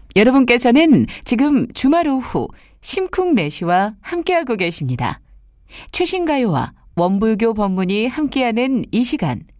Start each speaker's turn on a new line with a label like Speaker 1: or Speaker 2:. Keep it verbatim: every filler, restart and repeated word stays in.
Speaker 1: 여러분께서는 지금 주말 오후 심쿵 내시와 함께하고 계십니다. 최신 가요와 원불교 법문이 함께하는 이 시간,